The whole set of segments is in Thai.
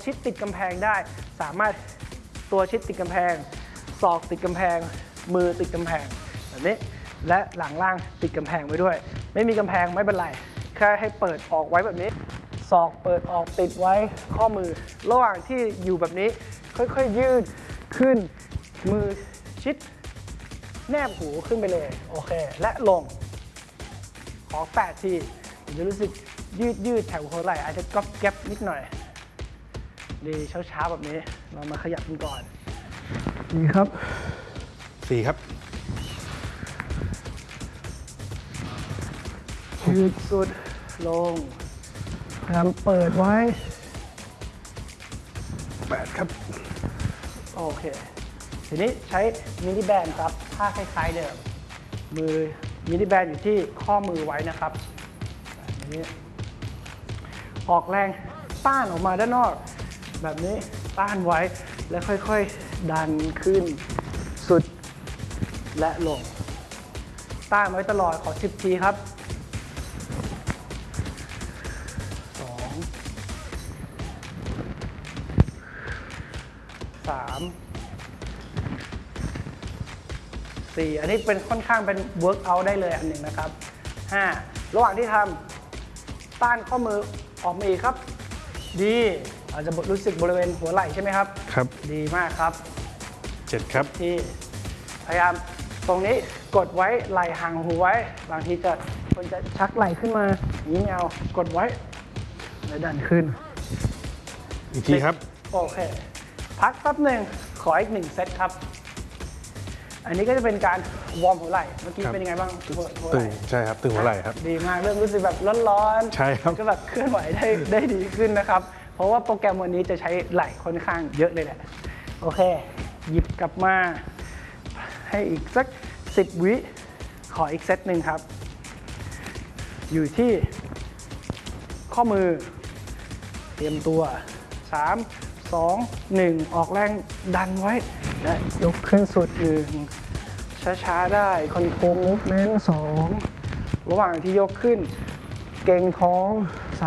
ชิดติดกำแพงได้สามารถตัวชิดติดกำแพงศอกติดกำแพงมือติดกำแพงแบบนี้และหลังล่างติดกำแพงไว้ด้วยไม่มีกำแพงไม่เป็นไรแค่ให้เปิดออกไว้แบบนี้ศอกเปิดออกติดไว้ข้อมือระหว่างที่อยู่แบบนี้ค่อยๆยืดขึ้นมือชิดแนบหูขึ้นไปเลยโอเคและลงขอ8ทีจะรู้สึกยืดแถวหัวไหล่อาจจะก๊อบแก๊บนิดหน่อยดีเช้าๆแบบนี้เรามาขยับกันก่อนดีครับ 4ครับยืดสุดลงพยายามเปิดไว้ 8ครับโอเคทีนี้ใช้มินิแบนครับท่าคล้ายๆเดิมมือมินิแบนอยู่ที่ข้อมือไว้นะครับแบบนี้ออกแรงต้านออกมาด้านนอกแบบนี้ต้านไว้แล้วค่อยๆดันขึ้นสุดและลงต้านไว้ตลอดขอ10ทีครับ4อันนี้เป็นค่อนข้างเป็นเวิร์กอัลได้เลยอันหนึ่งนะครับ5ระหว่างที่ทำต้านข้อมือออกมาอีกครับดีอาจจะรู้สึกบริเวณหัวไหล่ใช่ไหมครับครับดีมากครับ 7ครับที่พยายามตรงนี้กดไว้ไหล่ห่างหูไว้บางทีคนจะชักไหล่ขึ้นมาอย่างนี้ไม่เอากดไว้แล้วดันขึ้นอีกทีครับโอเคพักแป๊บหนึ่งขออีก1เซตครับอันนี้ก็จะเป็นการวอร์มหัวไหล่เมื่อกี้เป็นยังไงบ้างหัวไหล่ใช่ครับตึงหัวไหล่ครับดีมากเริ่มรู้สึกแบบร้อนๆใช่ครับก็แบบเคลื่อนไหวได้ดีขึ้นนะครับเพราะว่าโปรแกรมวันนี้จะใช้ไหล่ค่อนข้างเยอะเลยแหละโอเคหยิบกลับมาให้อีกสัก10วิขออีกเซตหนึ่งครับอยู่ที่ข้อมือเตรียมตัว3 2 1ออกแรงดันไว้และยกขึ้นสุด1ช้าๆได้คอนโทรลมูฟเมนต์2ระหว่างที่ยกขึ้นเกร็งท้อง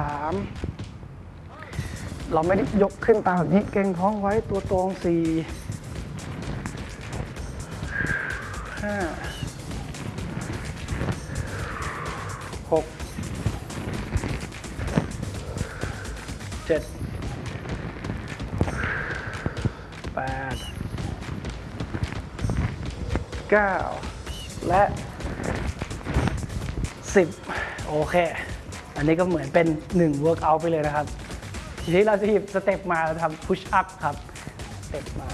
3เราไม่ได้ยกขึ้นตามแบบนี้เกร็งท้องไว้ตัวตรง4 5 6 7 8 9และ10โอเคอันนี้ก็เหมือนเป็น1 workout ไปเลยนะครับทีนี้เราจะหยิบสเต็ปมาทำ push up ครับสเต็ปมา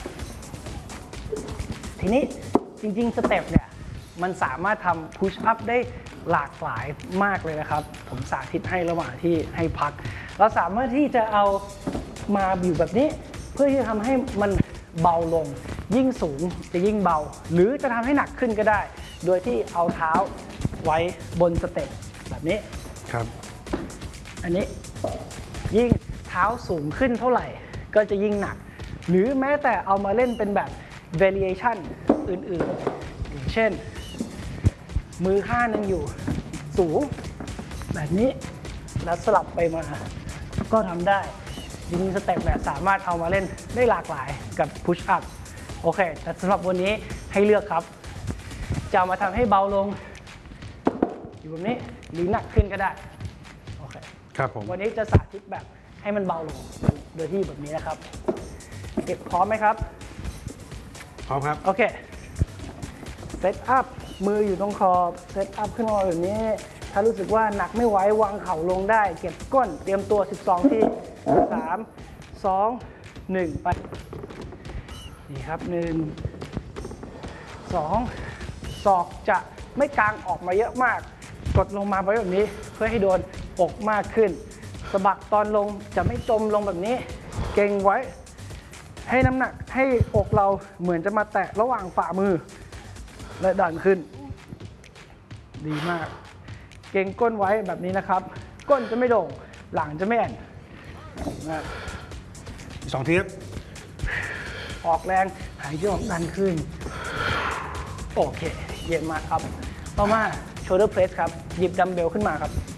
ทีนี้จริงๆสเต็ปเนี่ยมันสามารถทำ push up ได้หลากหลายมากเลยนะครับผมสาธิตให้ระหว่างที่ให้พักเราสามารถที่จะเอามาอยู่แบบนี้เพื่อที่จะทำให้มันเบาลงยิ่งสูงจะยิ่งเบาหรือจะทำให้หนักขึ้นก็ได้โดยที่เอาเท้าไว้บนสเต็ปแบบนี้ครับอันนี้ยิ่งเท้าสูงขึ้นเท่าไหร่ก็จะยิ่งหนักหรือแม้แต่เอามาเล่นเป็นแบบ variation อื่นๆอย่างเช่นมือข้างนึงอยู่สูงแบบนี้แล้วสลับไปมาก็ทำได้จริงๆสเต็ปแบบสามารถเอามาเล่นได้หลากหลายกับ push up โอเคแต่สำหรับวันนี้ให้เลือกครับจะเอามาทำให้เบาลงอยู่แบบนี้หรือหนักขึ้นก็ได้โอเคครับผมวันนี้จะสาธิตแบบให้มันเบาลงโดยที่แบบนี้นะครับเก็บพร้อมไหมครับพร้อมครับโอเคเซตอัพมืออยู่ตรงขอบเซตอัพขึ้นมาแบบนี้ถ้ารู้สึกว่าหนักไม่ไหววางเข่าลงได้เก็บก้นเตรียมตัว12ที3 2 1ไปนี่ครับ1 2ศอกจะไม่กางออกมาเยอะมากกดลงมาไว้แบบนี้เพื่อให้โดนอกมากขึ้นสะบักตอนลงจะไม่จมลงแบบนี้เก่งไว้ให้น้ำหนักให้อกเราเหมือนจะมาแตะระหว่างฝ่ามือและดันขึ้นดีมากเก่งก้นไว้แบบนี้นะครับก้นจะไม่โด่งหลังจะไม่แอน 2 ทีครับออกแรงหายใจออกดันขึ้นโอเคเยี่ยมมากครับต่อมา shoulder press ครับหยิบดัมเบลขึ้นมาครับ